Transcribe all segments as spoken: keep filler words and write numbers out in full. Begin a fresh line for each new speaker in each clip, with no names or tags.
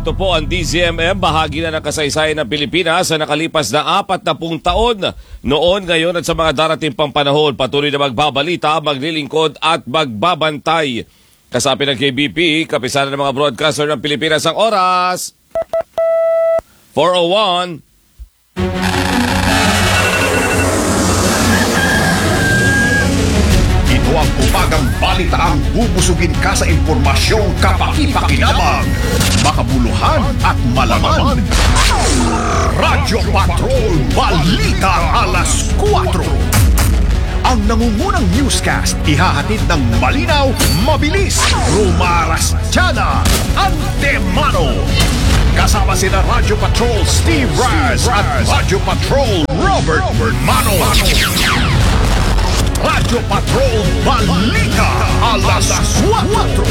Ito po ang D Z M M, bahagi na ng kasaysayan ng Pilipinas sa nakalipas na apat na pung taon. Noon, ngayon at sa mga darating pang panahon, patuloy na magbabalita, maglilingkod at magbabantay. Kasapi ng K B P, kapisanan ng mga broadcaster ng Pilipinas ang oras. four oh one.
Ito ang umagang balitaang bubusugin ka sa impormasyong kapaki-pakinabang, makabuluhan at malaman. Radyo Patrol Balita Alas kwatro. Ang nangungunang newscast ihahatid ng malinaw, mabilis, Rumaras Tiana, Antemano. Kasama sina Radyo Patrol Steve Raz at Radyo Patrol Robert Mano. Radyo Patrol Balita Alas kwatro.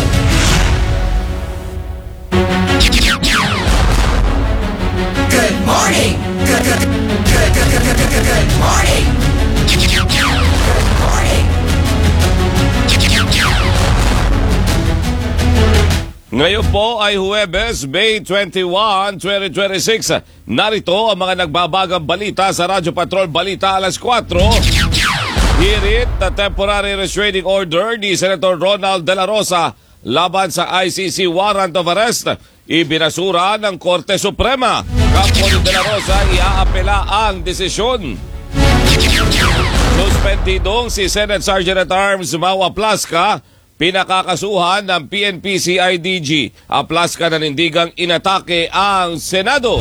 Good morning. Good, good, good, good, good, good, good, good morning. Good morning.
Ngayon po ay Huwebes, May twenty-first, twenty twenty-six. Narito ang mga nagbabagang balita sa Radyo Patrol Balita Alas kwatro. Hirit na temporary restraining order ni Senator Ronald De La Rosa laban sa I C C warrant of arrest. Ibinasura ng Korte Suprema. Kampo ni De La Rosa, iaapela ang desisyon. Suspendidong si Senate Sergeant at Arms Mau Aplasca, pinakakasuhan ng P N P C I D G. Aplasca na nindigang inatake ang Senado.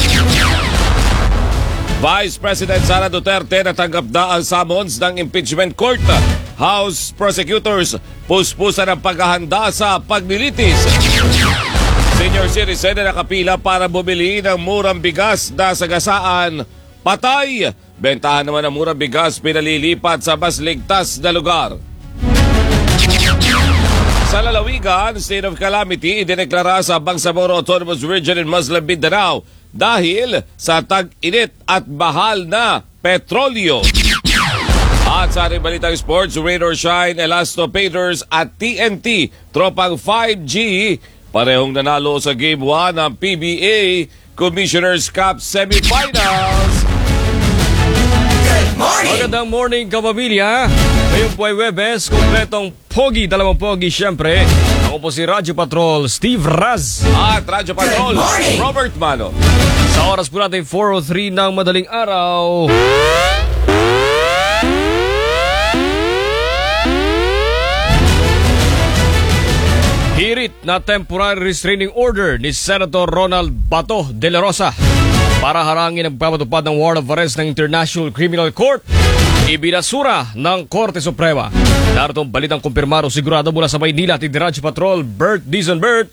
Vice President Sara Duterte natanggap na ang summons ng impeachment court. House prosecutors puspusan ang paghahanda sa paglilitis. Senior citizen na nakapila para bumili ng murang bigas na sagasaan, patay. Bentahan naman ng murang bigas pinalilipat sa mas ligtas na lugar. Sa lalawigan, state of calamity idineklara sa Bangsamoro Autonomous Region in Muslim Mindanao dahil sa tag-init at bahal na petrolyo. At sa ating balitang sports, Rain or Shine, Elasto Painters at T N T, tropang five G, parehong nanalo sa Game one ng P B A Commissioner's Cup Semifinals.
Good morning.
Magandang morning, kapamilya. Ngayon po ay Webes, kompletong pogi, dalawang pogi syempre. Ako po si Radyo Patrol Steve Raz.
At Radyo Patrol Robert Mano.
Sa oras po natin four oh three ng madaling araw. Hirit na temporary restraining order ni Senator Ronald Bato de la Rosa para harangin ang pagpapatupad ng warrant of arrest ng International Criminal Court. Ibinasura ng Korte Suprema. Narito ang balitang kumpirmado sigurado mula sa Maynila at Radyo Patrol Bert Dizon. Bert.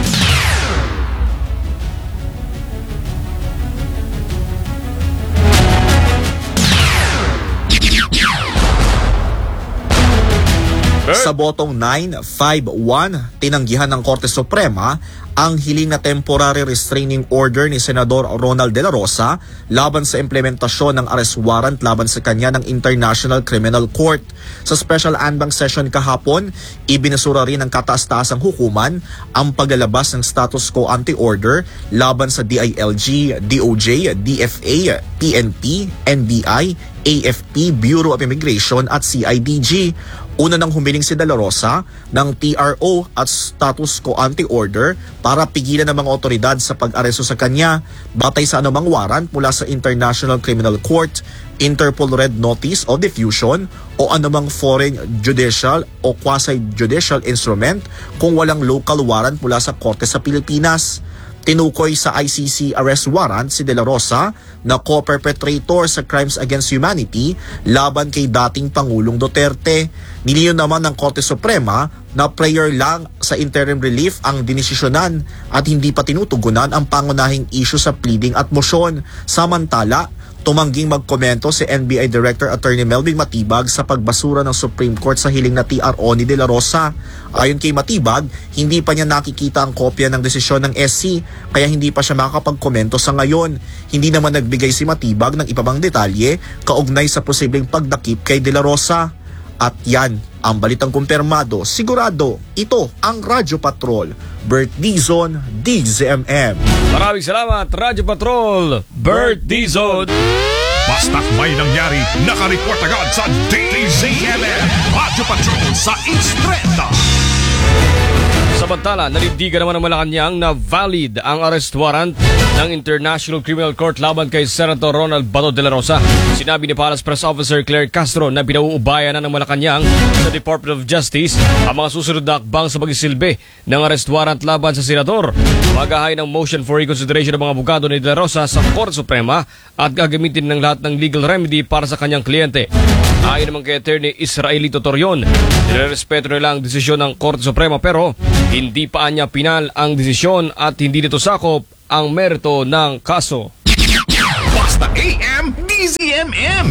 Sa botong nine five one, tinanggihan ng Korte Suprema ang hiling na temporary restraining order ni Senador Ronald De La Rosa laban sa implementasyon ng arrest warrant laban sa kanya ng International Criminal Court. Sa special anbang session kahapon, ibinasura rin ng kataas-taasang hukuman ang paglalabas ng status quo ante-order laban sa D I L G, D O J, D F A, P N P, N B I, A F P, Bureau of Immigration at C I D G. Una nang humiling si De La Rosa ng T R O at status quo ante-order para pigilan ng mga otoridad sa pag-aresto sa kanya batay sa anumang warrant mula sa International Criminal Court, Interpol Red Notice of Diffusion o anumang foreign judicial o quasi-judicial instrument kung walang local warrant mula sa korte sa Pilipinas. Tinukoy sa I C C arrest warrant si De La Rosa na co-perpetrator sa crimes against humanity laban kay dating Pangulong Duterte. Niliyon naman ng Korte Suprema na prayer lang sa interim relief ang dinesisyonan at hindi pa tinutugunan ang pangunahing issue sa pleading at motion. Samantala, tumangging magkomento si N B I Director Attorney Melvin Matibag sa pagbasura ng Supreme Court sa hiling na T R O ni De La Rosa. Ayon kay Matibag, hindi pa niya nakikita ang kopya ng desisyon ng S C kaya hindi pa siya makakapagkomento sa ngayon. Hindi naman nagbigay si Matibag ng iba pang detalye kaugnay sa posibleng pagdakip kay De La Rosa. At yan ang balitang kumpirmado, sigurado, ito ang Radyo Patrol. Bert Dizon, D Z M M.
Maraming salamat, Radyo Patrol, Bert Dizon.
Basta't may nangyari, nakareport agad sa D Z M M. Radyo Patrol sa Instreta.
Samantala, nanindigan naman ng Malacanang na valid ang arrest warrant ng International Criminal Court laban kay Senator Ronald Bato de la Rosa. Sinabi ni Palace Press Officer Claire Castro na pinauubayan na ng Malacanang sa Department of Justice ang mga susunod na akbang sa pagsisilbi ng arrest warrant laban sa senador. Magahay ng motion for reconsideration ng mga abogado ni de la Rosa sa Korte Suprema at gagamitin ng lahat ng legal remedy para sa kanyang kliyente. Ayon naman kay Attorney Israelito Torion, nirerespeto nila ang desisyon ng Korte Suprema pero hindi pa niya pinal ang desisyon at hindi nito sakop ang merito ng kaso.
Basta A M, D Z M M.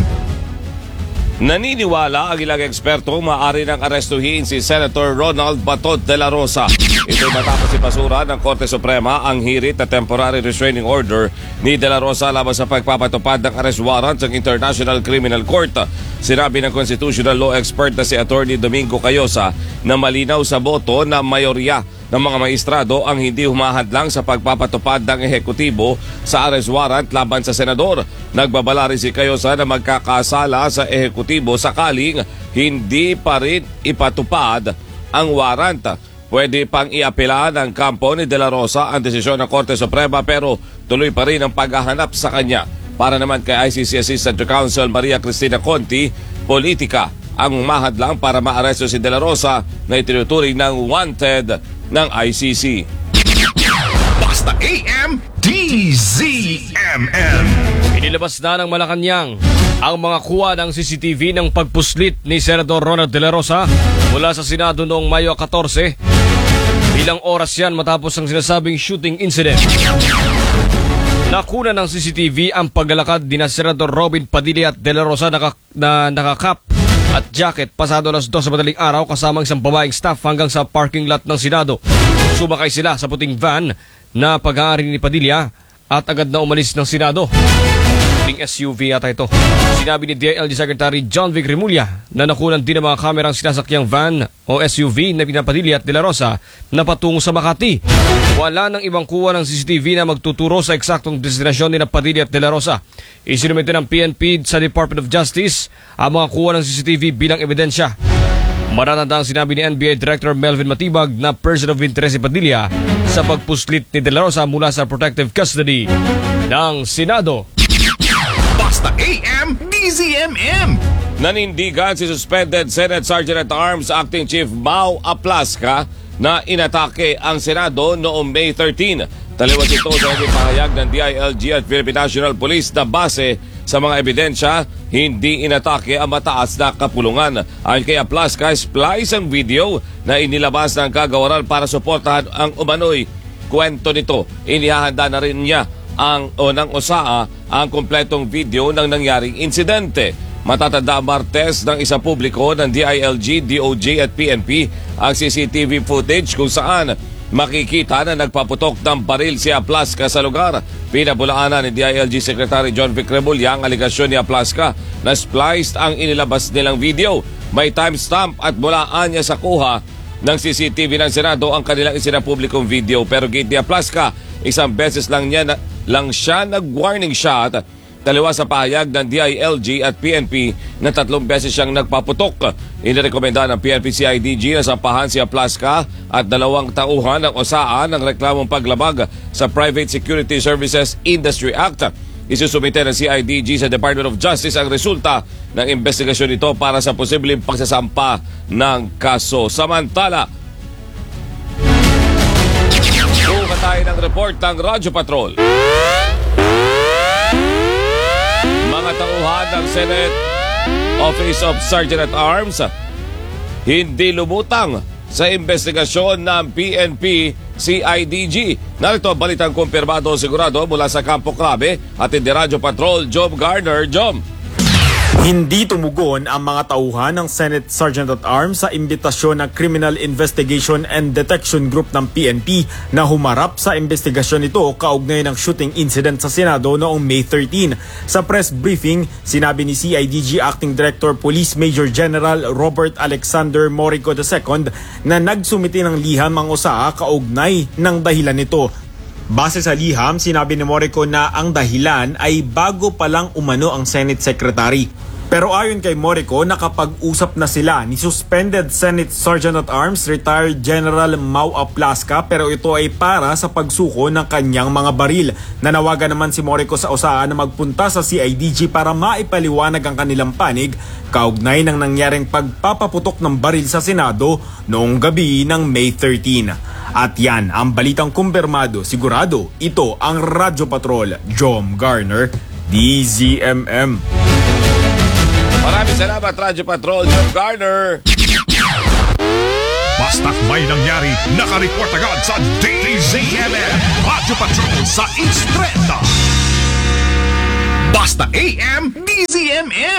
Naniniwala ang ilang eksperto maaari nang arestuhin si Senator Ronald Bato de la Rosa. Ito matapos ipasura ng Korte Suprema ang hirit na temporary restraining order ni de la Rosa laban sa pagpapatupad ng arrest warrant ng International Criminal Court. Sinabi ng constitutional law expert na si Attorney Domingo Cayosa na malinaw sa boto na mayorya ng mga maestrado ang hindi humahadlang sa pagpapatupad ng ehekutibo sa arrest warrant laban sa senador. Nagbabala rin si Cayosa na magkakasala sa ehekutibo sakaling hindi pa rin ipatupad ang warrant. Pwede pang iapela ng kampo ni de la Rosa ang desisyon ng Korte Suprema pero tuloy pa rin ang paghahanap sa kanya. Para naman kay I C C Assistant to Counsel Maria Cristina Conti, politika ang mahadlang para maaresto si de la Rosa na itinuturing ng wanted ng I C C.
Basta A M, D Z M M.
Inilabas na ng Malacanang ang mga kuha ng C C T V ng pagpuslit ni Senator Ronald de la Rosa mula sa Senado noong Mayo fourteen. Ilang oras yan matapos ang sinasabing shooting incident. Nakuna ng C C T V ang paglalakad ni na Senator Robin Padilla at de la Rosa na, na nakakap at jacket pasado alas dos sa madaling araw kasama isang babaeng staff hanggang sa parking lot ng Senado. Sumakay sila sa puting van na pag-aari ni Padilla at agad na umalis ng Senado. Puting S U V yata ito. Sinabi ni D I L G Secretary John Vic Remulla na nakunan din ng mga kamerang sinasakyang van o S U V na pinapadilla at de la Rosa na patungo sa Makati. Wala nang ibang kuha ng C C T V na magtuturo sa eksaktong destinasyon ni Padilla at de la Rosa. Isinumite ng P N P sa Department of Justice ang mga kuha ng C C T V bilang ebidensya. Matatanda ang sinabi ni N B I Director Melvin Matibag na person of interest si Padilla sa pagpuslit ni de la Rosa mula sa protective custody ng Senado.
Basta A M, D Z M M.
Nanindigan si suspended Senate Sergeant at Arms Acting Chief Mau Aplasca na inatake ang Senado noong May thirteenth. Taliwas ito sa naging pahayag ng D I L G at Philippine National Police na base sa mga ebidensya, hindi inatake ang mataas na kapulungan. Ayon kay Aplasca, splice ang video na inilabas ng kagawaran para suportahan ang umano'y kwento nito. Inihahanda na rin niya ang o ng O S A A ang kompletong video ng nangyaring insidente. Matatanda Martes ng isang publiko ng D I L G, D O J at P N P ang C C T V footage kung saan makikita na nagpaputok ng baril si Aplasca sa lugar. Pinabulaanan ni D I L G Secretary John Vic Remulla ang aligasyon ni Aplasca na spliced ang inilabas nilang video. May timestamp at bulaan niya sa kuha ng C C T V ng Senado ang kanilang isinapublikong video pero gate ni Aplasca, isang beses lang niya na, lang siya nag-warning shot. Taliwas sa pahayag ng D I L G at P N P na tatlong beses siyang nagpaputok. Inirekomenda ng P N P C I D G na sampahan si Aplasca at dalawang tauhan ng O S A A ng reklamong paglabag sa Private Security Services Industry Act. Isusumite ng C I D G sa Department of Justice ang resulta ng investigasyon nito para sa posibleng pagsasampa ng kaso. Samantala, buka tayo ng report ng Radyo Patrol. Mga tauhan ng Senate Office of Sergeant at Arms hindi lumutang sa investigasyon ng P N P C I D G. Narito ang balitang kumpirmado sigurado mula sa Campo Clave at hindi Radyo Patrol, Jom Garner. Jom!
Hindi tumugon ang mga tauhan ng Senate Sergeant at Arms sa imbitasyon ng Criminal Investigation and Detection Group ng P N P na humarap sa investigasyon nito kaugnay ng shooting incident sa Senado noong May thirteenth. Sa press briefing, sinabi ni C I D G Acting Director Police Major General Robert Alexander Morico the second na nagsumiti ng liham ang U S A kaugnay ng dahilan nito. Base sa liham, sinabi ni Morico na ang dahilan ay bago pa lang umano ang Senate Secretary. Pero ayon kay Morico, nakapag-usap na sila ni Suspended Senate Sergeant at Arms Retired General Mau Aplasca, pero ito ay para sa pagsuko ng kanyang mga baril. Nanawagan naman si Morico sa U S A na magpunta sa C I D G para maipaliwanag ang kanilang panig kaugnay ng nangyaring pagpapaputok ng baril sa Senado noong gabi ng May thirteenth. At yan ang balitang kumpirmado, sigurado, ito ang Radyo Patrol, Jom Garner, D Z M M.
Maraming salamat, Radyo Patrol, Jom Garner.
Basta't may nangyari, nakareport agad sa D Z M M. Radyo Patrol sa Instreta. Basta A M, D Z M M.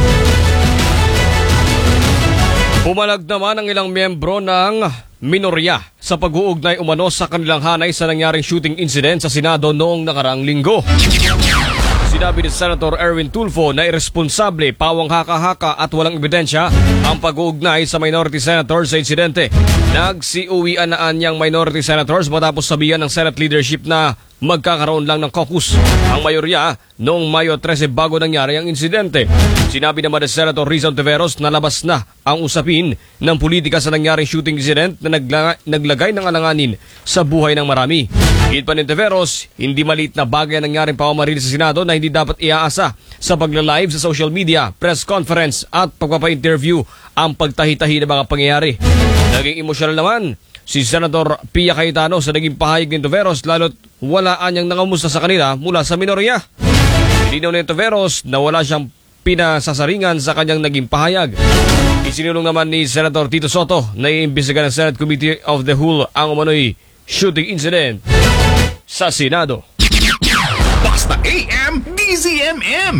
Pumalag naman ang ilang miyembro ng minorya sa pag-uugnay umano sa kanilang hanay sa nangyaring shooting incident sa Senado noong nakaraang linggo. Sinabi ni Senator Erwin Tulfo na irresponsable, pawang haka-haka at walang ebidensya ang pag-uugnay sa minority senators sa insidente. Nagsiuwian na anyang minority senators matapos sabihan ng Senate leadership na magkakaroon lang ng caucus ang mayorya noong Mayo thirteen bago nangyari ang insidente. Sinabi naman ni Senator Rizal Tiveros na labas na ang usapin ng politika sa nangyaring shooting incident na nagla- naglagay ng alanganin sa buhay ng marami. Higit pa ni Tiveros, hindi maliit na bagay ang nangyaring pamamaril sa Senado na hindi dapat iaasa sa pagla-live sa social media, press conference at pagpapa-interview ang pagtahi-tahi ng mga pangyayari. Naging emosyonal naman si Senator Pia Cayetano sa naging pahayag ni Tiveros lalo't wala anyang nangamusta sa kanila mula sa minorya. Ilinaw ni Tiveros na wala siyang pinasasaringan sa kanyang naging pahayag. Isinulong naman ni Senator Tito Soto na iimbestiga ng Senate Committee of the Whole ang umano'y shooting incident sa Senado.
Basta A M, D Z M M.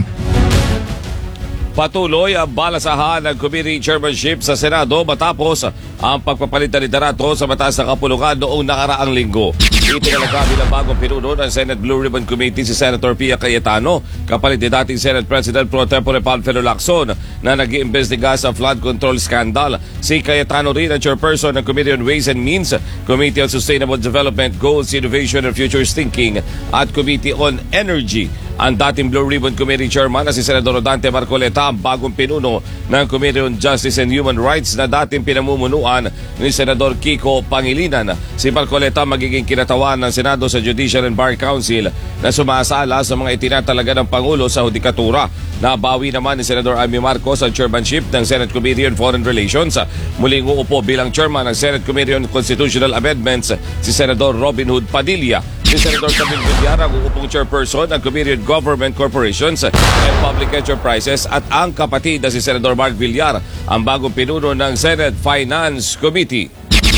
Patuloy ang balasahan ng committee chairmanship sa Senado matapos ang pagpapalitan ni Darato sa mataas na kapulungan noong nakaraang linggo. Itinalaga bilang bagong pinuno ng Senate Blue Ribbon Committee si Senator Pia Cayetano, kapalit ni dating Senate President Pro Tempore Panfilo Lacson na nag-iimbestiga sa flood control scandal. Si Cayetano rin ang chairperson ng Committee on Ways and Means, Committee on Sustainable Development, Goals, Innovation and Futures Thinking at Committee on Energy. Ang dating Blue Ribbon Committee Chairman na si Senador Dante Marcoleta ang bagong pinuno ng Committee on Justice and Human Rights na dating pinamumunuan ni Senador Kiko Pangilinan. Si Marcoleta magiging kinatawan ng Senado sa Judicial and Bar Council na sumasala sa mga itinatalaga ng Pangulo sa hudikatura. Nabawi naman ni Senador Amy Marcos ang chairmanship ng Senate Committee on Foreign Relations. Muling uupo bilang chairman ng Senate Committee on Constitutional Amendments si Senador Robin Hood Padilla. Si Senador Camille Villar ang uupong chairperson ng Committee on Government Corporations and Public Enterprises at ang kapatid na si Senador Mark Villar ang bagong pinuno ng Senate Finance Committee.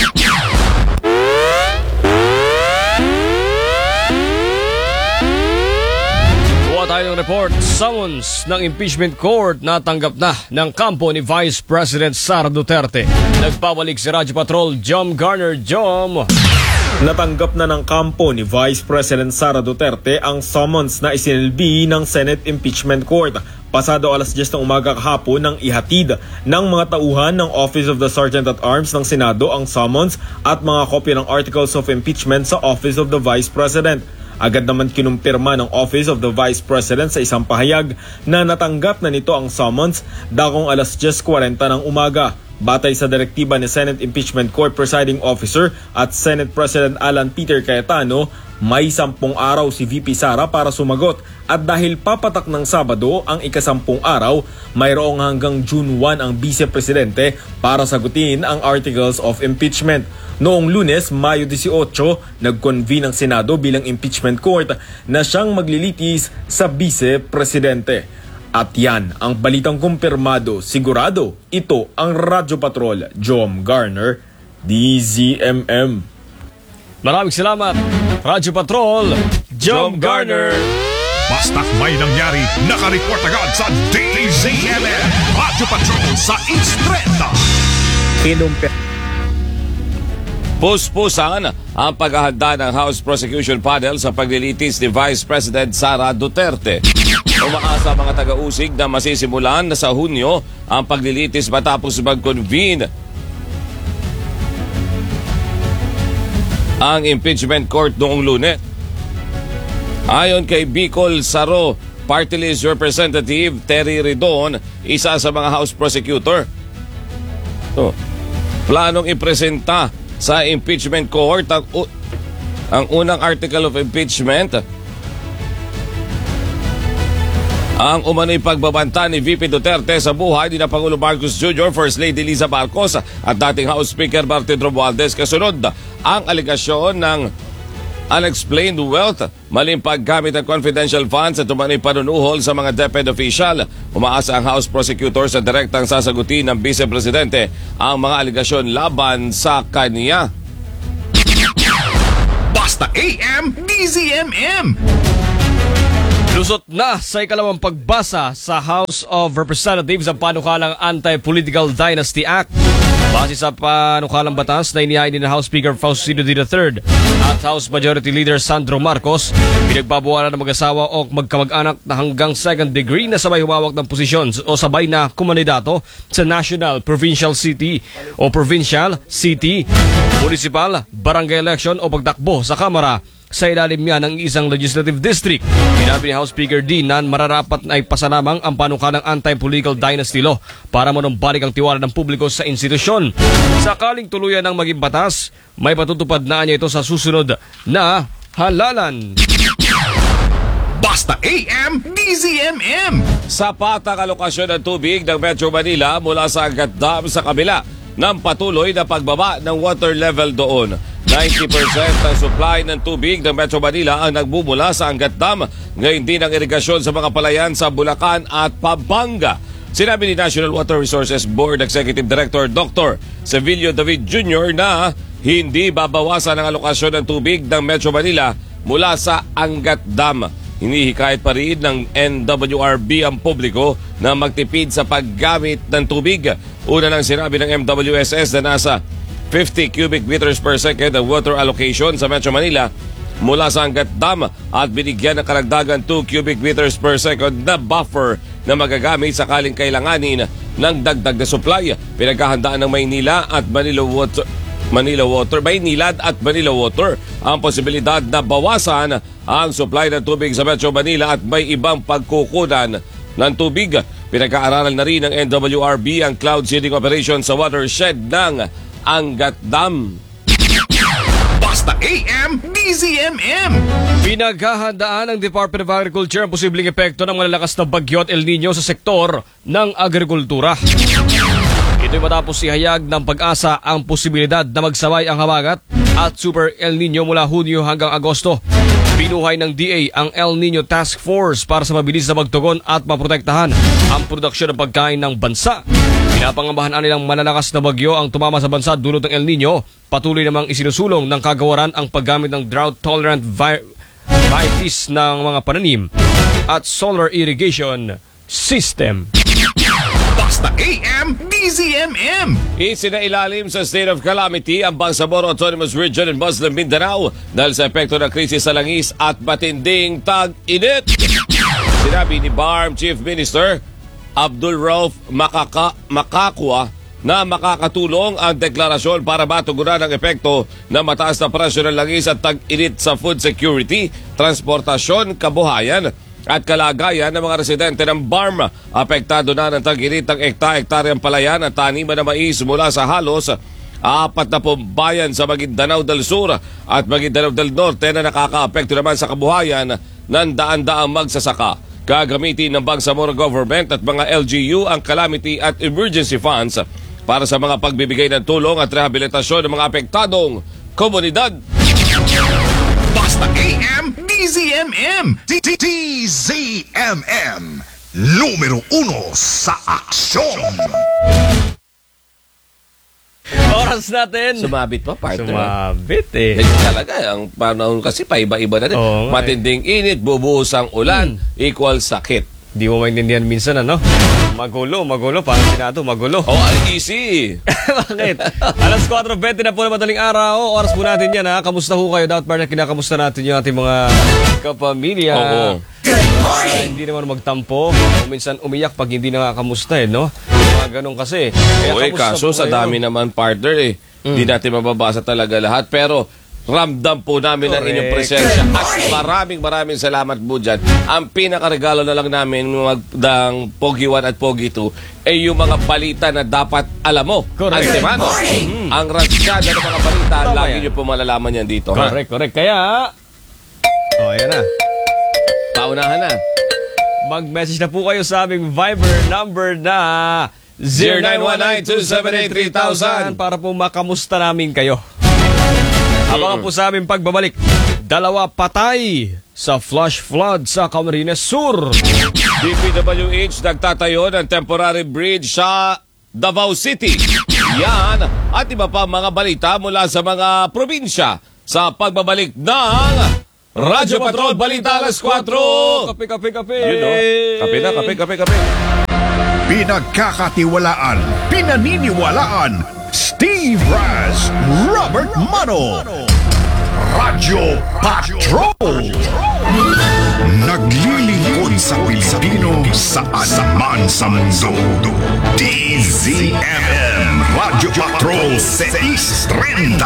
Kuha tayo ng report, summons ng impeachment court na tanggap na ng kampo ni Vice President Sara Duterte. Nagpabalik si Radyo Patrol, Jom Garner. Jom!
Natanggap na ng kampo ni Vice President Sara Duterte ang summons na isinilbi ng Senate Impeachment Court. Pasado alas diyes ng umaga kahapon nang ihatid ng mga tauhan ng Office of the Sergeant at Arms ng Senado ang summons at mga kopya ng Articles of Impeachment sa Office of the Vice President. Agad naman kinumpirma ng Office of the Vice President sa isang pahayag na natanggap na nito ang summons dakong alas diyes kuwarenta ng umaga. Batay sa direktiba ni Senate Impeachment Court Presiding Officer at Senate President Alan Peter Cayetano, may sampung araw si V P Sara para sumagot at dahil papatak ng Sabado ang ikasampung araw, mayroong hanggang June first ang Vice Presidente para sagutin ang Articles of Impeachment. Noong Lunes, Mayo eighteen, nag-convene ang Senado bilang impeachment court na siyang maglilitis sa Vice Presidente. At yan ang balitang kumpirmado, sigurado, ito ang Radyo Patrol, Jom Garner, D Z M M.
Maraming salamat, Radyo Patrol, Jom Garner.
Basta't may nangyari, nakareport agad sa D Z M M Radyo Patrol sa East Trenta.
Kinumpi
Puspusan ang paghahanda ng House Prosecution Panel sa paglilitis ni Vice President Sara Duterte. Umaasa mga taga-usig na masisimulan na sa Hunyo ang paglilitis matapos mag-convene ang impeachment court noong Lunes. Ayon kay Bicol Saro Party List Representative Terry Redon, isa sa mga House Prosecutor, so, planong ipresenta sa impeachment court ang, ang unang article of impeachment, ang umano'y pagbabanta ni V P Duterte sa buhay ni na Pangulo Marcos Junior, First Lady Liza Marcos at dating House Speaker Martin Romualdez. Kasunod ang alegasyon ng unexplained wealth, maling paggamit ng confidential funds at umano'y panunuhol sa mga DepEd official. Umaasa ang House Prosecutor sa direktang sasagutin ng Vice Presidente ang mga alegasyon laban sa kanya.
Basta A M D Z M M.
Lusot na sa ikalawang pagbasa sa House of Representatives ang panukalang Anti-Political Dynasty Act. Base sa panukalang batas na inihain ni na House Speaker Faustino D. the third at House Majority Leader Sandro Marcos, pinagbabawalan ng mag-asawa o magkamag-anak na hanggang second degree na sabay humawak ng posisyon o sabay na kumandidato sa National, Provincial City o Provincial, City, Municipal, Barangay Election o pagtakbo sa Kamara sa ilalim niya ng isang legislative district. Sinabi ni House Speaker D na mararapat na ipasanamang ang panukalang Anti-Political Dynasty Law para manumbalik ang tiwala ng publiko sa institusyon. Sakaling tuluyan ng maging batas, may patutupad na niya ito sa susunod na halalan.
Basta A M D Z M M.
Sapat ang alokasyon ng tubig ng Metro Manila mula sa Angat Dam sa kabila ng patuloy na pagbaba ng water level doon. ninety percent ng supply ng tubig ng Metro Manila ang nagbumula sa Angat Dam. Ngayon din ang irigasyon sa mga palayan sa Bulacan at Pampanga. Sinabi ni National Water Resources Board Executive Director Doctor Sevilio David Junior na hindi babawasan ang alokasyon ng tubig ng Metro Manila mula sa Angat Dam. Hinihikayat pa rin ng N W R B ang publiko na magtipid sa paggamit ng tubig. Una nang sinabi ng M W S S na nasa fifty cubic meters per second ang water allocation sa Metro Manila mula sa Angat Dam at binigyan ng karagdagan two cubic meters per second na buffer na magagamit sakaling kailanganin ng dagdag na supply. Pinaghahandaan ng Maynila at Manila Water Manila Water, Maynilad at Manila Water ang posibilidad na bawasan ang supply ng tubig sa Metro Manila at may ibang pagkukunan ng tubig. Pinag-aaralan na rin ng N W R B ang cloud seeding operation sa watershed ng Angat Dam.
Basta A M D Z M M.
Pinaghahandaan ng Department of Agriculture ang posibleng epekto ng malalakas na bagyo at El Nino sa sektor ng agrikultura. Ito'y matapos ihayag ng Pag-asa ang posibilidad na magsabay ang habagat at Super El Nino mula Hunyo hanggang Agosto. Binuhay ng D A ang El Nino Task Force para sa mabilis na magtugon at maprotektahan ang produksyon ng pagkain ng bansa. Pinapangambahan nilang malalakas na bagyo ang tumama sa bansa dulot ng El Nino. Patuloy namang isinusulong ng kagawaran ang paggamit ng drought-tolerant vi- varieties ng mga pananim at solar irrigation system.
Basta A M D Z M M.
Isinailalim sa state of calamity ang Bangsamoro Autonomous Region in Muslim Mindanao dahil sa epekto ng krisis sa langis at matinding tag-init. Sinabi ni B A R M Chief Minister Abdul Rauf Makaka, Makakwa na makakatulong ang deklarasyon para matugunan ang epekto ng mataas na presyo ng langis at tag-init sa food security, transportasyon, kabuhayan at kalagayan ng mga residente ng B A R M. Apektado na ng tag-init ang ekta-ektaryang palayan at taniman na mais mula sa halos apat na pumbayan sa Maguindanao del Sur at Maguindanao del Norte na nakaka-apekto naman sa kabuhayan ng daan-daang magsasaka. Gagamitin ng Bangsamoro Government at mga L G U ang calamity at emergency funds para sa mga pagbibigay ng tulong at rehabilitasyon ng mga apektadong komunidad.
Basta A M D Z M M. D Z M M. Numero uno sa aksyon.
Oras natin.
Sumabit pa, partner.
Sumabit eh.
Ganyan talaga. Ang panahon kasi paiba-iba na din.
Oo nga,
Matinding init, bubuhos ang ulan, equal sakit.
Di mo maintindihan minsan, ano? Magulo, magulo. Parang sinado, magulo.
Oh, ang easy.
Bakit? Alas four twenty na po na madaling araw. Oras po natin yan, ha? Kamusta ho kayo? Dapat partner, kinakamusta natin yung ating mga kapamilya.
Oo.
Good
Ah,
morning.
hindi naman magtampo. O minsan umiyak pag hindi nakakamusta, eh, no? Mga ganun kasi. Kaya
Oy,
kamusta
kaso
po
sa
kayo?
dami naman, partner, eh. Hindi natin mababasa talaga lahat. Pero ramdam po namin ang
Correct.
inyong presensya. At maraming maraming salamat po dyan. Ang pinakaregalo na lang namin mag, ng Pogi one at Pogi two ay yung mga balita na dapat alam mo.
Correct.
Antemano. Mm. Ang rasyada ng mga balita,
Tama
lagi
yan.
nyo po malalaman yan dito. Ha?
Correct, correct. Kaya, oh, ayan na.
Paunahan na.
Mag-message na po kayo sa aming Viber number na
zero nine one nine two seven eight three thousand
para po makamusta namin kayo. Abangan po sa aming pagbabalik. Dalawa patay sa flash flood sa Camarines Sur.
D P W H nagtatayo ng temporary bridge sa Davao City. Yan at iba pa mga balita mula sa mga probinsya sa pagbabalik ng Radyo Patrol Balita Alas four.
Kape, kape, kape.
Yun o. Kape na, kape, kape, kape.
Pinagkakatiwalaan, pinaniniwalaan, Steve Raz, Robert Mano. Radyo Patrol. Naglilingkod sa Pilipino saan man sa mundo. D Z M M Radyo Patrol six thirty.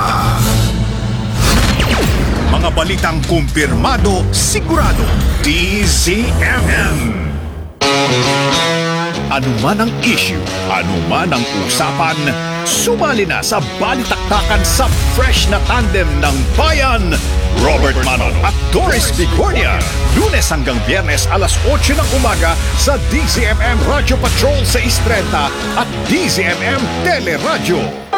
Mga balitang kumpirmado, sigurado. D Z M M. Ano man ang issue, ano man ang usapan, sumali na sa balitaktakan sa fresh na tandem ng bayan. Robert Manon at Doris Bigornia. Lunes hanggang Biyernes alas eight ng umaga sa D Z M M Radio Patrol six thirty at D Z M M Teleradyo.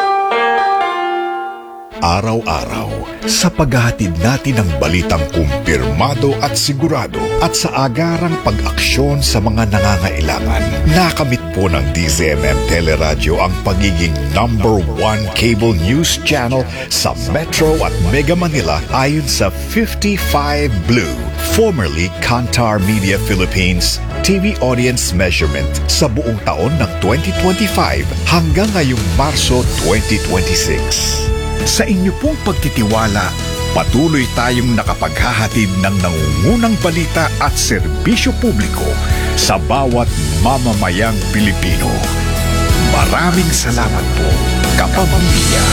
Araw-araw, sa paghahatid natin ng balitang kumpirmado at sigurado at sa agarang pag-aksyon sa mga nangangailangan, nakamit po ng D Z M M Teleradyo ang pagiging number one cable news channel sa Metro at Mega Manila ayon sa fifty-five Blue, formerly Kantar Media Philippines, T V audience measurement sa buong taon ng twenty twenty-five hanggang ngayong Marso twenty twenty-six. Sa inyo pong pagtitiwala, patuloy tayong nakapaghahatid ng nangungunang balita at serbisyo publiko sa bawat mamamayang Pilipino. Maraming salamat po, kapamilya.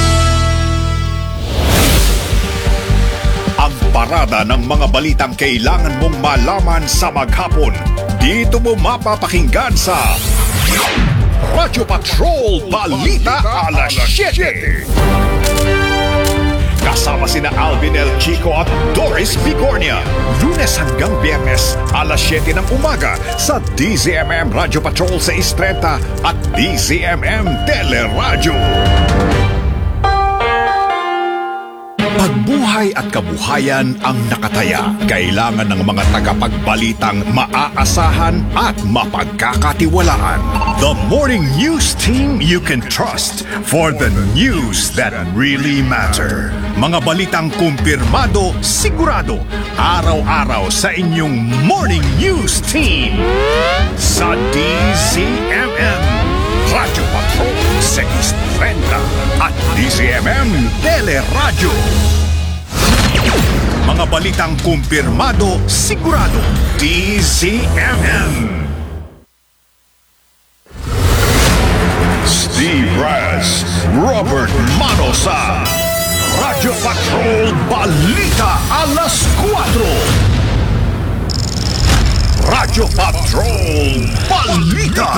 Ang parada ng mga balitang kailangan mong malaman sa maghapon, dito mo mapapakinggan sa Radyo Patrol Balita Alas siete. Kasama sina Alvin El Chico at Doris Bigornia. Lunes hanggang Biyernes, alas siete ng umaga sa D Z M M Radio Patrol six thirty at D Z M M Teleradyo. Pagbuhay at kabuhayan ang nakataya. Kailangan ng mga tagapagbalitang maaasahan at mapagkakatiwalaan. The morning news team you can trust for the news that really matter. Mga balitang kumpirmado, sigurado, araw-araw sa inyong morning news team. Sa D Z M M Radio Patrol six thirty at D Z M M Teleradyo. Mga balitang kumpirmado, sigurado, D Z M M. Steve Raz, Robert Manosa. Radyo Patrol Balita Alas four. Radyo Patrol Balita.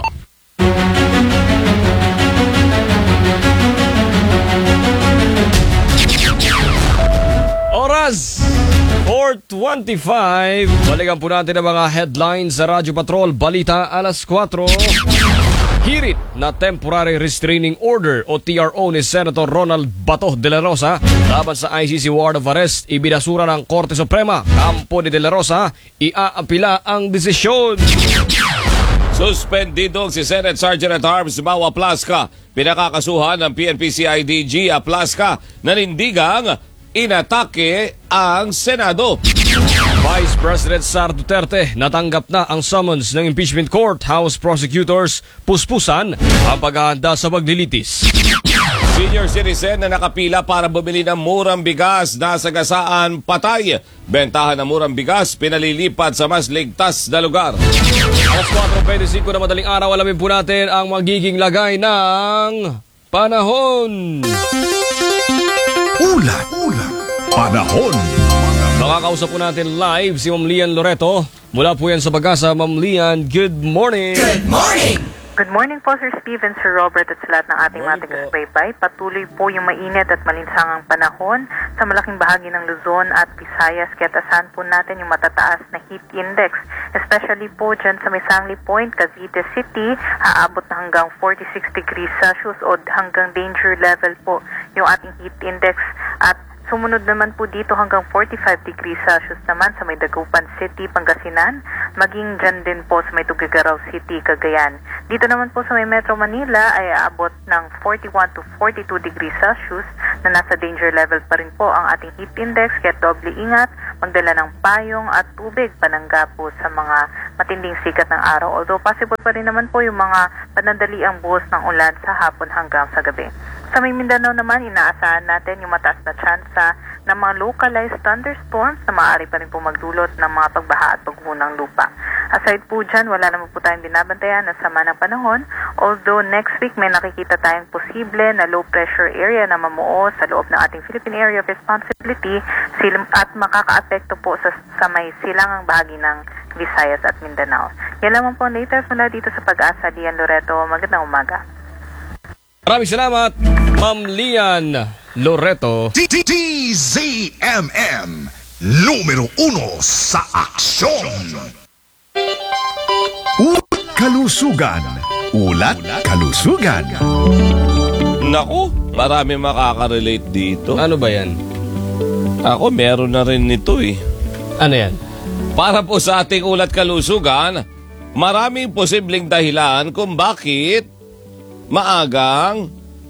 Oras four twenty-five. Balikan po natin ang mga headlines sa Radyo Patrol Balita Alas four. Hirit na temporary restraining order o T R O ni Senator Ronald Bato de la Rosa laban sa I C C warrant of arrest ibinasura ng Korte Suprema. Kampo ni de la Rosa, iaapila ang desisyon.
Suspendido si Senate Sergeant at Arms Mawa Plasca. Pinakakasuhan ng P N P C I D G a Plasca na nindigang inatake ang Senado.
Vice President Sara Duterte natanggap na ang summons ng impeachment court. House prosecutors puspusan ang paghahanda sa paglilitis.
Senior citizen na nakapila para bumili ng murang bigas na sagasaan patay. Bentahan ng murang bigas pinalilipat sa mas ligtas na lugar.
Alas four twenty-five na madaling araw, alamin po natin ang magiging lagay ng panahon.
Ulat, ulat, panahon.
Makakausap po natin live si Ma'am Lian Loreto. Mula po yan sa Pag-asa. Ma'am Lian, good morning.
Good morning!
Good morning po, Sir Steven, Sir Robert at sa lahat ng ating mga taga-subaybay. Patuloy po yung mainit at malinsangang panahon sa malaking bahagi ng Luzon at Visayas. Kaya tasahan po natin yung matataas na heat index. Especially po dyan sa may Sangli Point, Cavite City, aabot na hanggang forty-six degrees Celsius o hanggang danger level po yung ating heat index. At sumunod naman po dito hanggang forty-five degrees Celsius naman sa may Dagupan City, Pangasinan, maging dyan din po sa may Tuguegarao City, Cagayan. Dito naman po sa may Metro Manila ay aabot ng forty-one to forty-two degrees Celsius na nasa danger level pa rin po ang ating heat index, kaya doble ingat, magdala ng payong at tubig panangga po sa mga matinding sikat ng araw. Although possible pa rin naman po yung mga panandaliang buhos ng ulan sa hapon hanggang sa gabi. Sa may Mindanao naman, inaasahan natin yung mataas na tsansa ng mga localized thunderstorms na maaari pa rin po magdulot ng mga pagbaha at pagguho ng lupa. Aside po dyan, wala naman po tayong binabantayan na sama ng panahon. Although next week may nakikita tayong posible na low pressure area na mamuo sa loob ng ating Philippine Area of Responsibility at makaka-apekto po sa, sa may silangang bahagi ng Visayas at Mindanao. Yan lamang po ang latest mula dito sa Pag-asa. Lian Loreto, magandang umaga.
Maraming salamat, Ma'am Lian Loreto.
D Z M M, numero uno sa aksyon. Ulat kalusugan. Ulat kalusugan.
Naku, marami makaka-relate dito.
Ano ba yan?
Ako, meron na rin nito eh.
Ano yan?
Para po sa ating ulat kalusugan, maraming posibleng dahilan kung bakit maagang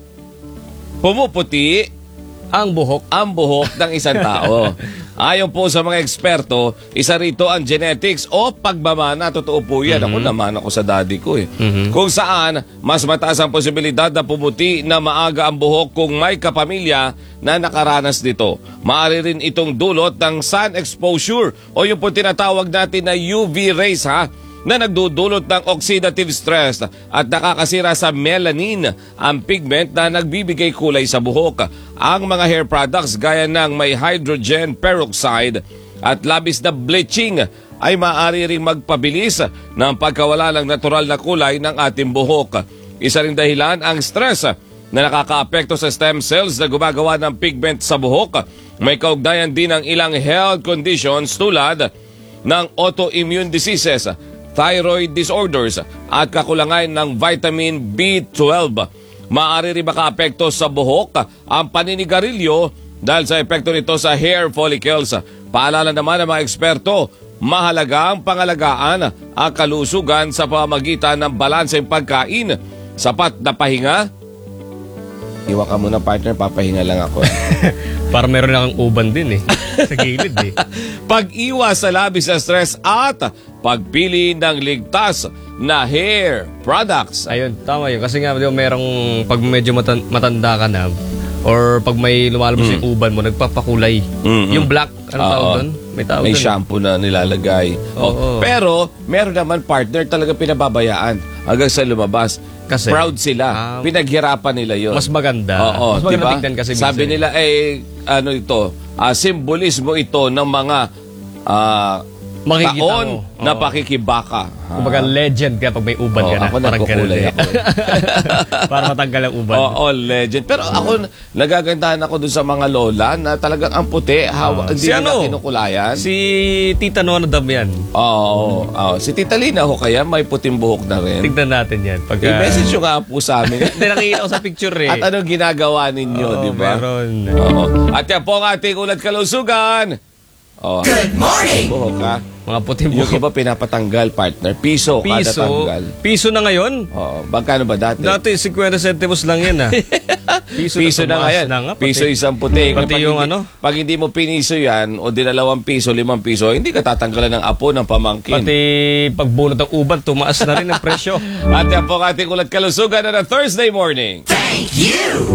pumuputi
Ang buhok.
ang buhok ng isang tao. Ayon po sa mga eksperto, isa rito ang genetics o pagmamana. Totoo po yan. Ako naman ako sa daddy ko eh. Kung saan, mas mataas ang posibilidad na pumuti na maaga ang buhok kung may kapamilya na nakaranas dito. Maaari rin itong dulot ng sun exposure o yung po tinatawag natin na U V rays ha, na nagdudulot ng oxidative stress at nakakasira sa melanin, ang pigment na nagbibigay kulay sa buhok. Ang mga hair products gaya ng may hydrogen peroxide at labis na bleaching ay maaari ring magpabilis ng pagkawala ng natural na kulay ng ating buhok. Isa ring dahilan ang stress na nakakaapekto sa stem cells na gumagawa ng pigment sa buhok. May kaugnayan din ang ilang health conditions tulad ng autoimmune diseases, thyroid disorders at kakulangan ng vitamin B twelve. Maaari rin makaapekto sa buhok ang paninigarilyo dahil sa epekto nito sa hair follicles. Paalala naman ng mga eksperto, mahalaga ang pangalagaan ang kalusugan sa pamamagitan ng balanseng pagkain, sapat na pahinga. Iwan ka muna partner, papahinga lang ako.
Para meron lang ang uban din eh. Sa gilid eh.
Pag-iwas sa labis na stress at pagpili ng ligtas na hair products.
Ayun, tama yun. Kasi nga, di ba, merong pag medyo matan- matanda ka na, or pag may lumalabas
Mm.
yung uban mo, nagpapakulay.
Mm-mm.
Yung black, ano
Oo.
tawag doon? May tawag
May
doon.
shampoo na nilalagay.
Oo.
Oh. Pero, meron naman partner talaga pinababayaan hanggang sa lumabas.
Kasi?
Proud sila.
Ah.
Pinaghirapan nila yon.
Mas maganda.
Oo,
Mas maganda
diba?
tignan kasi
Sabi
minsan.
nila, eh, ano ito, ah, simbolismo ito ng mga ah,
Makikita
taon
mo.
na
Oo.
pakikibaka.
Kumbaga legend ka pag may uban
Oo,
ka na.
ako
Parang ganun
nagkukulay
eh.
ako.
Para matanggal ang uban.
Oo, legend. Pero ako, nagagandahan ako dun sa mga lola na talagang ang puti, hawa, hindi
Si
nila
ano?
kinukulayan.
Si Tita Nona Dam yan.
Oo, oo. Si Tita Lina ho kaya may puting buhok na rin.
Tignan natin yan. Pagka...
I-message nyo nga po sa amin.
Hindi, nakikita ko sa picture eh.
At anong ginagawa ninyo,
Oo,
di ba?
meron.
Oo. At yan po ang ating ulat kalusugan. Oh.
Good morning!
Buhok ka.
Mga puting
Yung
buhok.
iba pinapatanggal, partner. Piso, kada
Piso.
tanggal.
Piso na ngayon?
Oo. Magkano ba dati?
Dati fifty centimos lang yan, ha? Piso,
Piso na
tumaas
ngayon.
na nga, pati-
Piso isang puti.
Pati
Pag
yung
hindi,
ano?
Pag hindi mo piniso yan, o dinalawang piso, limang piso, hindi ka tatanggalan ng apo ng pamangkin.
Pati pagbunot ng uban, tumaas na rin ang presyo.
At yan po ang ating ulat kalusugan na Thursday morning.
Thank you!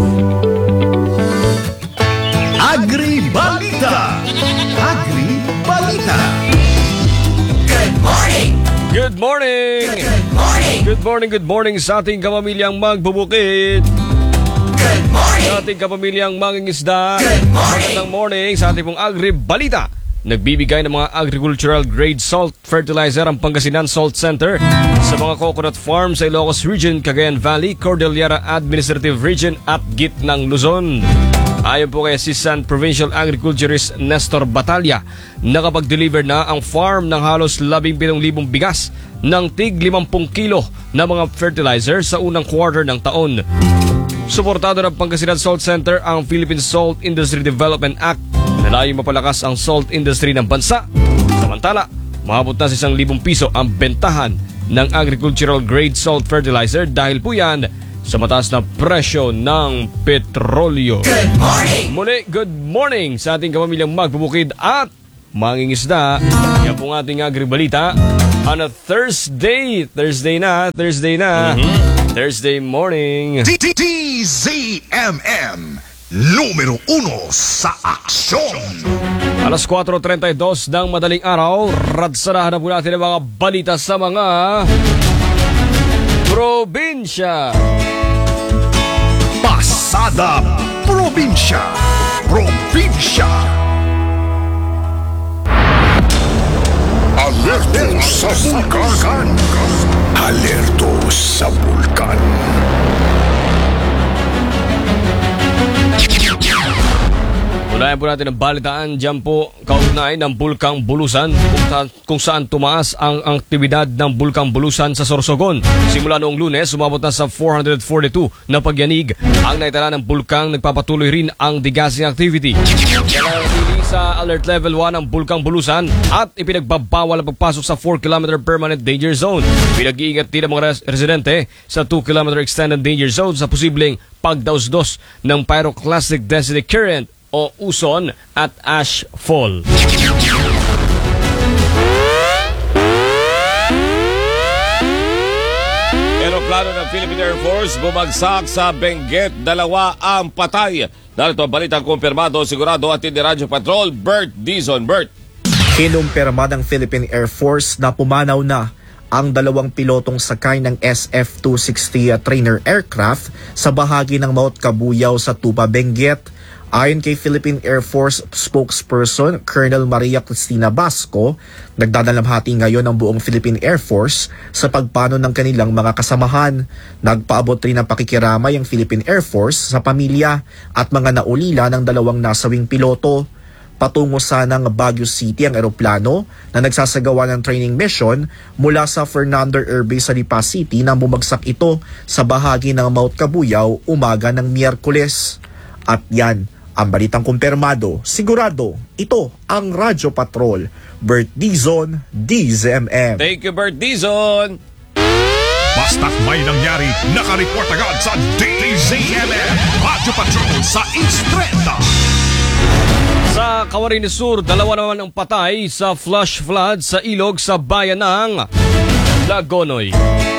Agri-balita! Agri-balita!
Good morning!
Good morning!
Good morning!
Good morning, good morning sa ating kapamilyang magbubukid.
Good morning!
Sa ating kapamilyang mangingisda.
Good morning!
Magandang morning sa ating pong Agri-balita. Nagbibigay ng mga agricultural grade salt fertilizer ang Pangasinan Salt Center sa mga coconut farms sa Ilocos Region, Cagayan Valley, Cordillera Administrative Region at gitnang Luzon. Ayon po kay Assistant Provincial Agriculturist Nestor Batalla, nakapag-deliver na ang farm ng halos labing pitong libong bigas ng tig limampung kilo na mga fertilizer sa unang quarter ng taon. Suportado ng Pangasinan Salt Center ang Philippine Salt Industry Development Act na layong mapalakas ang salt industry ng bansa. Samantala, maabot na sa isang libong piso ang bentahan ng agricultural grade salt fertilizer dahil po yan sa mataas na presyo ng petrolyo.
Good morning!
Muli, good morning sa ating kapamilyang magbubukid at mangingisda. Yan po ang ating agribalita on a Thursday. Thursday na, Thursday na. Thursday morning.
D Z M M, numero uno sa aksyon.
Alas four thirty-two ng madaling araw, radsarahan na po natin ang mga balita sa mga probinsya.
Pasada Probinsya. Probinsya. Alerto sa bulkan. Alerto sa bulkan.
Unahin po natin ang balitaan dyan po kaugnay ng Bulkang Bulusan kung, ta- kung saan tumaas ang aktibidad ng Bulkang Bulusan sa Sorsogon. Simula noong Lunes, sumabot na sa four hundred forty-two na pagyanig. Ang naitala ng bulkang nagpapatuloy rin ang degassing activity. Nananatili sa alert level one ang Bulkang Bulusan at ipinagbabawal ang pagpasok sa four kilometer permanent danger zone. Pinag-iingat din ang mga res- residente sa two kilometer extended danger zone sa posibleng pagdausdos ng pyroclastic density current o uson at ash fall.
Aeroplano ng Philippine Air Force bumagsak sa Benguet. Dalawa ang patay. Narito ang balitang kumpirmado, sigurado at hindi Radyo Patrol, Bert Dizon. Bert.
Kinumpirma ng Philippine Air Force na pumanaw na ang dalawang pilotong sakay ng S F two sixty trainer aircraft sa bahagi ng Mount Cabuyao sa Tupa, Benguet. Ayon kay Philippine Air Force spokesperson Colonel Maria Cristina Basco, nagdadalamhati ngayon ang buong Philippine Air Force sa pagpano ng kanilang mga kasamahan. Nagpaabot rin ng pakikiramay ang Philippine Air Force sa pamilya at mga naulila ng dalawang nasawing piloto. Patungo sana ng Baguio City ang eroplano na nagsasagawa ng training mission mula sa Fernando Air Base sa Lipa City nang bumagsak ito sa bahagi ng Mount Cabuyao umaga ng Miyerkules. At yan ang balitang kumpirmado, sigurado, ito ang Radyo Patrol. Bert Dizon, D Z M M.
Thank you, Bert Dizon.
Basta't may nangyari, nakareport agad sa D Z M M. Radyo Patrol sa East Trenta.
Sa Camarines Sur, dalawa naman ang patay sa flash flood sa ilog sa bayan ng Lagonoy.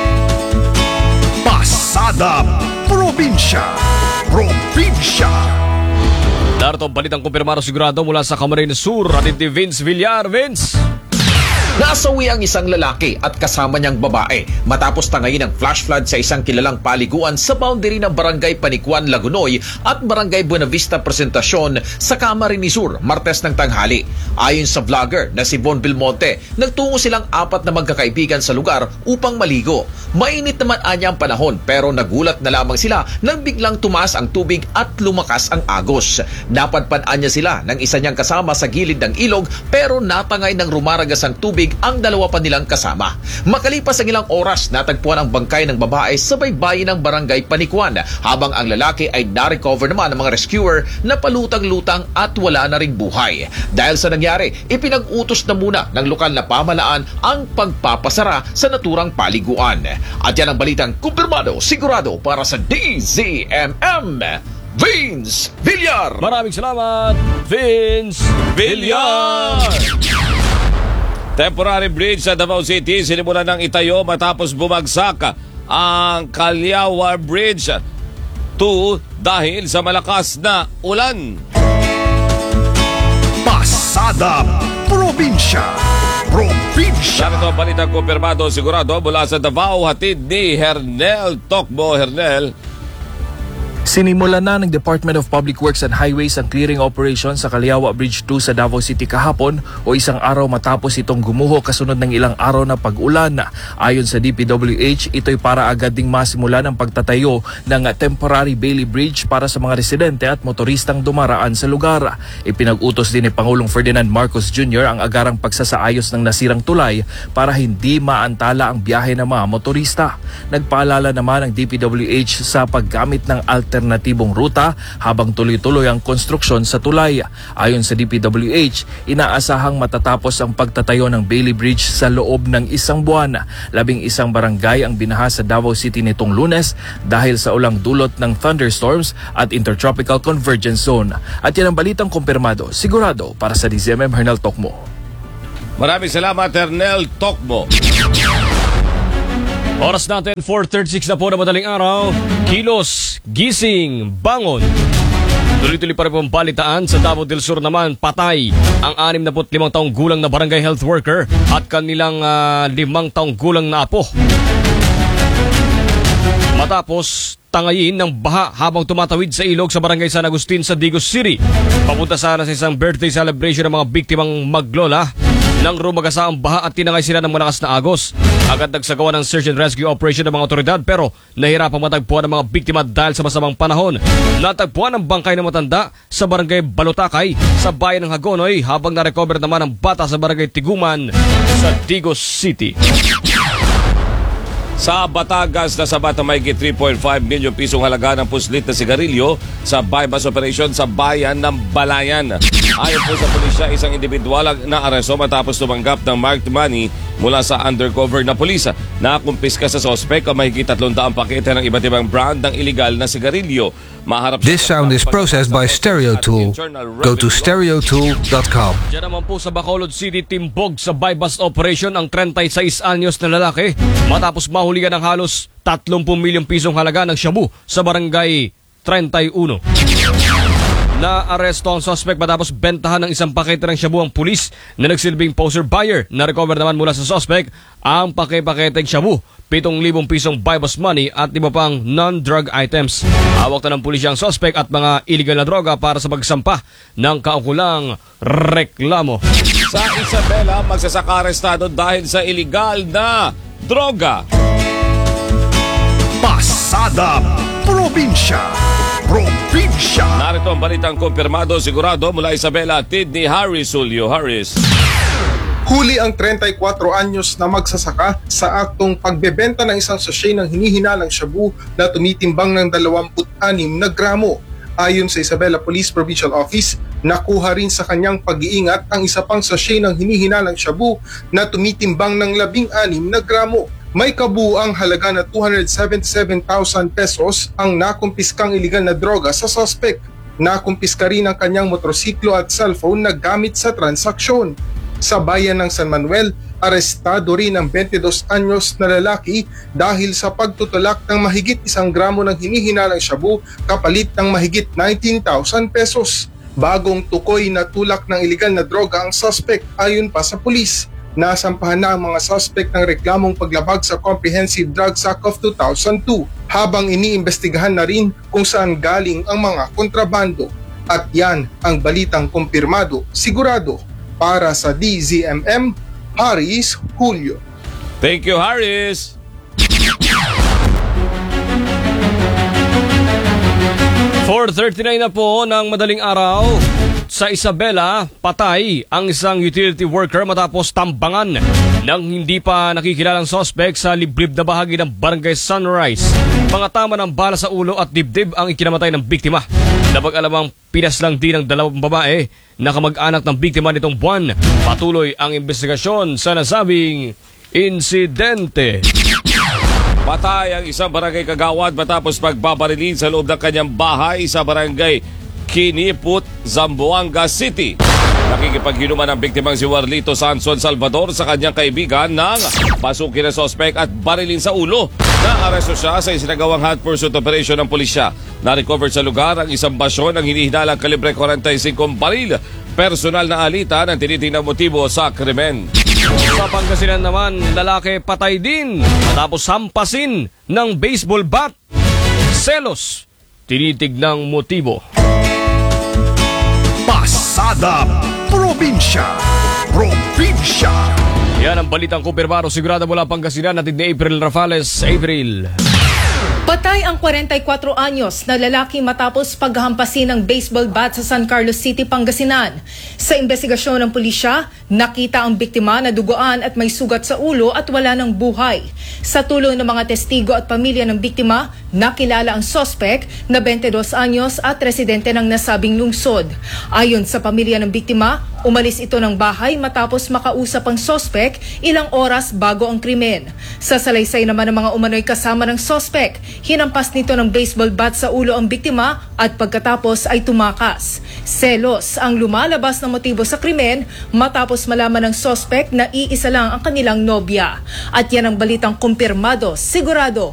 Pasada Probinsya. Probinsya.
Narito ang balitang kumpirmado sigurado mula sa Camarines Sur. Atin ni Vince Villar. Vince!
Nasawi ang isang lalaki at kasama niyang babae matapos tangayin ng flash flood sa isang kilalang paliguan sa boundary ng Barangay Panicuan, Lagunoy at Barangay Buenavista Presentacion sa Camarines Sur, Martes ng tanghali. Ayon sa vlogger na si Von Belmonte, nagtungo silang apat na magkakaibigan sa lugar upang maligo. Mainit naman anya ang panahon pero nagulat na lamang sila nang biglang tumaas ang tubig at lumakas ang agos. Napadpan anya sila ng isa niyang kasama sa gilid ng ilog pero natangay ng rumaragas ang tubig tubig ang dalawa pa nilang kasama. Makalipas ang ilang oras, natagpuan ang bangkay ng babae sa baybayin ng barangay Panikwan, habang ang lalaki ay na-recover naman ng mga rescuer na palutang-lutang at wala na ring buhay. Dahil sa nangyari, ipinag-utos na muna ng lokal na pamahalaan ang pagpapasara sa naturang paliguan. At yan ang balitang kumpirmado, sigurado para sa D Z M M. Vince Villar!
Maraming salamat, Vince Villar!
Temporary bridge sa Davao City sinimulan ng itayo matapos bumagsak ang Calyawa Bridge two dahil sa malakas na ulan.
Pasada Probinsya. Probinsya.
Narito ang balitang kumpirmado sigurado mula sa Davao, hatid ni Hernel Tokbo. Hernel.
Sinimulan na ng Department of Public Works and Highways ang clearing operation sa Calyawa Bridge two sa Davao City kahapon o isang araw matapos itong gumuho kasunod ng ilang araw na pag-ulan. Ayon sa D P W H, ito'y para agad ding masimulan ang pagtatayo ng temporary Bailey Bridge para sa mga residente at motoristang dumaraan sa lugar. Ipinag-utos din ni Pangulong Ferdinand Marcos Junior ang agarang pagsasaayos ng nasirang tulay para hindi maantala ang biyahe ng mga motorista. Nagpaalala naman ang D P W H sa paggamit ng alternatibong ruta habang tuloy-tuloy ang konstruksyon sa tulay. Ayon sa D P W H, inaasahang matatapos ang pagtatayo ng Bailey Bridge sa loob ng isang buwan. Labing isang barangay ang binaha sa Davao City nitong Lunes dahil sa ulang dulot ng thunderstorms at intertropical convergence zone. At yan ang balitang kumpirmado, sigurado para sa D Z M M, Hernel Tokmo.
Maraming salamat, Hernel Tokbo.
Oras natin, four thirty-six na po na madaling araw. Kilos, gising, bangon. Tuloy-tuloy pa rin pong balitaan. Sa Davao del Sur naman, patay ang anim na limang taong gulang na barangay health worker at kanilang uh, limang taong gulang na apo. Matapos tangayin ng baha habang tumatawid sa ilog sa barangay San Agustin sa Digos City. Papunta sana sa isang birthday celebration ng mga biktimang maglola. Nang rumagasa ang baha at tinangay sila ng malakas na agos. Agad nagsagawa ng search and rescue operation ng mga otoridad pero nahirapang matagpuan ang mga biktima dahil sa masamang panahon. Natagpuan ang bangkay ng matanda sa barangay Balutakay sa bayan ng Hagonoy habang na-recover naman ang bata sa barangay Tiguman sa Digos City.
Sa Batangas, nasabat na mahigit three point five milyon pisong halaga ng puslit na sigarilyo sa bypass operation sa bayan ng Balayan. Ayon po sa pulisya, isang individual ang naaresto matapos tumanggap ng marked money mula sa undercover na pulis. Nakumpiska sa sospek ang mahigit tatlong daang pakete ng iba't ibang brand ng illegal na sigarilyo. Maharap
This sound is processed by Stereo Tool. Go to stereo tool dot com.
Diyan naman po sa Bacolod City, timbog sa bypass operation ang thirty-six anyos na lalaki matapos mahuligan ng halos thirty milyong pisong halaga ng shabu sa barangay thirty-one. Na-aresto ang suspect matapos bentahan ng isang pakete ng shabu ang pulis na nagsilbing poster buyer. Na-recover naman mula sa suspect ang pakepaketeng shabu, pitong libong pisong bypass money at iba pang non-drug items. Hawak na ng pulisya ang suspect at mga illegal na droga para sa pagsampa ng kaukulang reklamo.
Sa Isabela, magsasaka arestado dahil sa illegal na droga.
Pasada Probinsya. Probinsya.
Narito ang balitang kumpirmado sigurado mula Isabela, tid ni Harris Julio. Harris.
Huli ang thirty-four anyos na magsasaka sa aktong pagbebenta ng isang sachet ng hinihinalang shabu na tumitimbang ng twenty-six na gramo. Ayon sa Isabela Police Provincial Office, nakuha rin sa kanyang pag-iingat ang isa pang sachet ng hinihinalang shabu na tumitimbang ng labing-anim na gramo. May kabuuang halaga na two hundred seventy-seven thousand pesos ang nakumpiskang iligal na droga sa suspect. Nakumpiska rin ang kanyang motorsiklo at cellphone na gamit sa transaksyon. Sa bayan ng San Manuel, arestado rin ang twenty-two anyos na lalaki dahil sa pagtutulak ng mahigit isang gramo ng hinihinalang shabu kapalit ng mahigit nineteen thousand pesos. Bagong tukoy na tulak ng iligal na droga ang suspect ayon pa sa pulis. Nasampahan na ang mga suspect ng reklamong paglabag sa Comprehensive Drugs Act of two thousand two habang iniimbestigahan na rin kung saan galing ang mga kontrabando. At yan ang balitang kumpirmado, sigurado para sa D Z M M, Harris Julio.
Thank you, Harris.
four thirty-nine na po ng madaling araw. Sa Isabela, patay ang isang utility worker matapos tambangan ng hindi pa nakikilalang sospek sa liblib na bahagi ng Barangay Sunrise. Mga tama ng bala sa ulo at dibdib ang ikinamatay ng biktima. Napag-alamang pinaslang din ng dalawang babae na kamag-anak ng biktima nitong buwan. Patuloy ang investigasyon sa nasabing insidente.
Patay ang isang barangay kagawad matapos pagbabarilin sa loob ng kanyang bahay sa barangay Kiniput, Zamboanga City. Nakikipaghinuman ang biktimang si Warlito Sanson Salvador sa kanyang kaibigan ng pasukin na sospek at barilin sa ulo. Naaresto siya sa isinagawang hot pursuit operation ng pulisya. Na-recover sa lugar ang isang basyon ng hinihinalang kalibre forty-five baril. Personal na alitan ang tinitingnan motibo sa krimen.
Sa Pangasinan naman, lalaki patay din matapos hampasin ng baseball bat. Selos, tinitignang motibo.
Pasada Probinsya. Probinsya.
Yan ang balitang kumpirmado sigurado mula Pangasinan natin ni April Rafales. April.
Patay ang forty-four anyos na lalaki matapos paghahampasin ng baseball bat sa San Carlos City, Pangasinan. Sa investigasyon ng pulisya, nakita ang biktima na duguan at may sugat sa ulo at wala ng buhay. Sa tulong ng mga testigo at pamilya ng biktima, nakilala ang sospek na twenty-two anyos at residente ng nasabing lungsod. Ayon sa pamilya ng biktima, umalis ito ng bahay matapos makausap ang sospek ilang oras bago ang krimen. Sa salaysay naman ng mga umano'y kasama ng sospek, hinampas nito ng baseball bat sa ulo ang biktima at pagkatapos ay tumakas. Selos ang lumalabas na motibo sa krimen matapos malaman ng sospek na iisa lang ang kanilang nobya. At yan ang balitang kumpirmado, sigurado